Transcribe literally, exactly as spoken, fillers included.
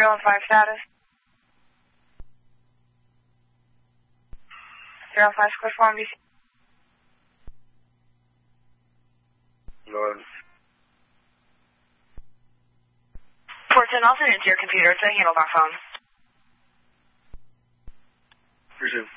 three one five status. three one five square four on B C. Lord. Port ten, I'll send it to your computer. It's a handle by phone. Appreciate it.